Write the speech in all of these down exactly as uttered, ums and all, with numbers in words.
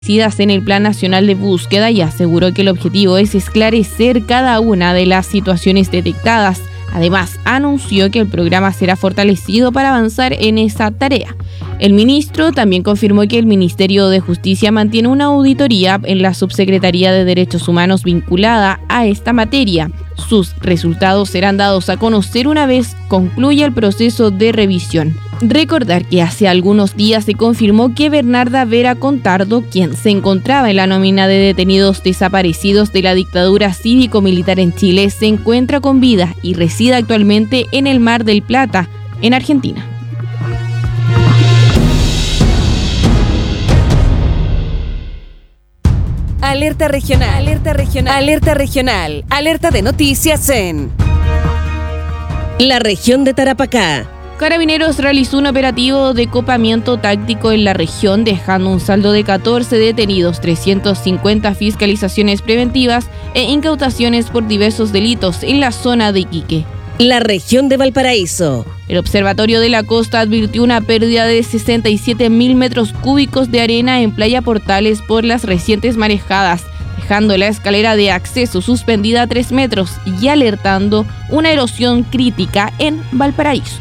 en el Plan Nacional de Búsqueda y aseguró que el objetivo es esclarecer cada una de las situaciones detectadas. Además, anunció que el programa será fortalecido para avanzar en esa tarea. El ministro también confirmó que el Ministerio de Justicia mantiene una auditoría en la Subsecretaría de Derechos Humanos vinculada a esta materia. Sus resultados serán dados a conocer una vez concluya el proceso de revisión. Recordar que hace algunos días se confirmó que Bernarda Vera Contardo, quien se encontraba en la nómina de detenidos desaparecidos de la dictadura cívico-militar en Chile, se encuentra con vida y reside actualmente en el Mar del Plata, en Argentina. Alerta regional, alerta regional, alerta regional, alerta de noticias en la región de Tarapacá. Carabineros realizó un operativo de copamiento táctico en la región, dejando un saldo de catorce detenidos, trescientas cincuenta fiscalizaciones preventivas e incautaciones por diversos delitos en la zona de Iquique. La región de Valparaíso. El Observatorio de la Costa advirtió una pérdida de sesenta y siete mil metros cúbicos de arena en Playa Portales por las recientes marejadas, dejando la escalera de acceso suspendida a tres metros y alertando una erosión crítica en Valparaíso.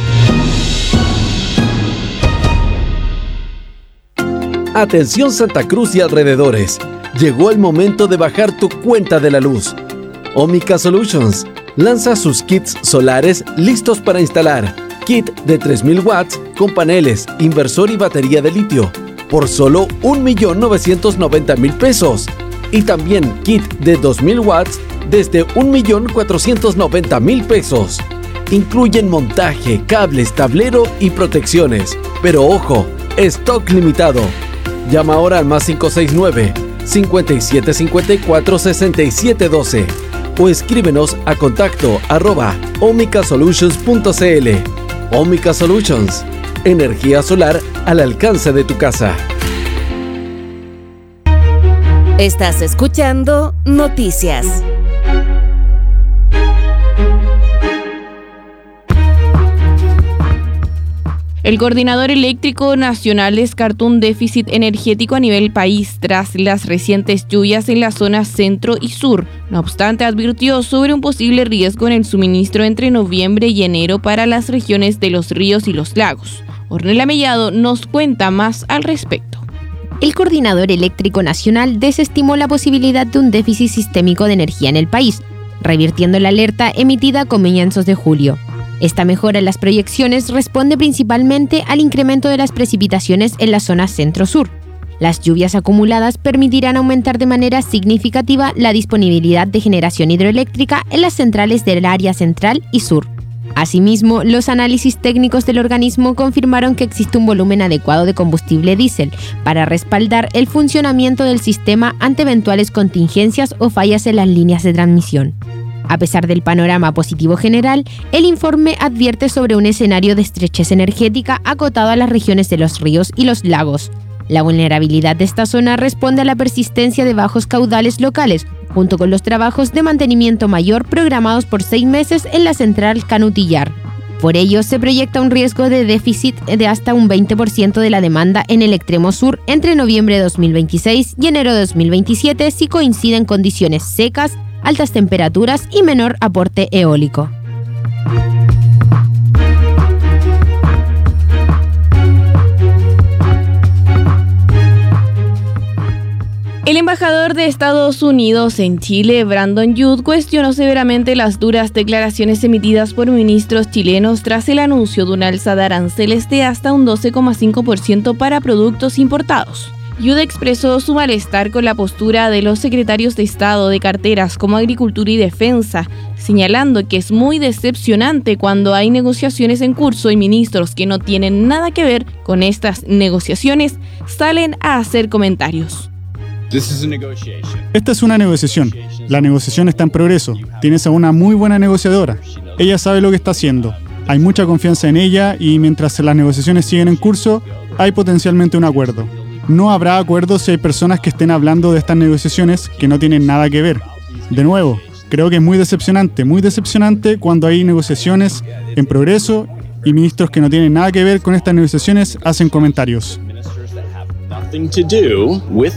Atención Santa Cruz y alrededores. Llegó el momento de bajar tu cuenta de la luz. Omica Solutions lanza sus kits solares listos para instalar. Kit de tres mil watts con paneles, inversor y batería de litio por solo un millón novecientos noventa mil pesos. Y también kit de dos mil watts desde un millón cuatrocientos noventa mil pesos. Incluyen montaje, cables, tablero y protecciones. Pero ojo, stock limitado. Llama ahora al más cinco seis nueve, cinco siete cinco cuatro, seis siete uno dos o escríbenos a contacto arroba omicasolutions punto cl. Omica Solutions, energía solar al alcance de tu casa. Estás escuchando Noticias. El Coordinador Eléctrico Nacional descartó un déficit energético a nivel país tras las recientes lluvias en la zona centro y sur. No obstante, advirtió sobre un posible riesgo en el suministro entre noviembre y enero para las regiones de los ríos y los lagos. Ornella Mellado nos cuenta más al respecto. El Coordinador Eléctrico Nacional desestimó la posibilidad de un déficit sistémico de energía en el país, revirtiendo la alerta emitida a comienzos de julio. Esta mejora en las proyecciones responde principalmente al incremento de las precipitaciones en la zona centro-sur. Las lluvias acumuladas permitirán aumentar de manera significativa la disponibilidad de generación hidroeléctrica en las centrales del área central y sur. Asimismo, los análisis técnicos del organismo confirmaron que existe un volumen adecuado de combustible diésel para respaldar el funcionamiento del sistema ante eventuales contingencias o fallas en las líneas de transmisión. A pesar del panorama positivo general, el informe advierte sobre un escenario de estrechez energética acotado a las regiones de los ríos y los lagos. La vulnerabilidad de esta zona responde a la persistencia de bajos caudales locales, junto con los trabajos de mantenimiento mayor programados por seis meses en la central Canutillar. Por ello, se proyecta un riesgo de déficit de hasta un veinte por ciento de la demanda en el extremo sur entre noviembre de dos mil veintiséis y enero de dos mil veintisiete si coinciden condiciones secas, altas temperaturas y menor aporte eólico. El embajador de Estados Unidos en Chile, Brandon Youth, cuestionó severamente las duras declaraciones emitidas por ministros chilenos tras el anuncio de un alza de aranceles de hasta un doce coma cinco por ciento para productos importados. Youth expresó su malestar con la postura de los secretarios de Estado de carteras como Agricultura y Defensa, señalando que es muy decepcionante cuando hay negociaciones en curso y ministros que no tienen nada que ver con estas negociaciones salen a hacer comentarios. Esta es una negociación. La negociación está en progreso. Tienes a una muy buena negociadora. Ella sabe lo que está haciendo. Hay mucha confianza en ella y mientras las negociaciones siguen en curso, hay potencialmente un acuerdo. No habrá acuerdo si hay personas que estén hablando de estas negociaciones que no tienen nada que ver. De nuevo, creo que es muy decepcionante, muy decepcionante cuando hay negociaciones en progreso y ministros que no tienen nada que ver con estas negociaciones hacen comentarios. something to do with